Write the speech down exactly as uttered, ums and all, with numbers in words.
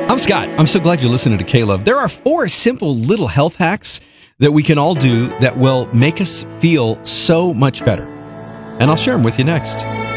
I'm Scott. I'm so glad you're listening to K-Love. There are four simple little health hacks that we can all do that will make us feel so much better. And I'll share them with you next.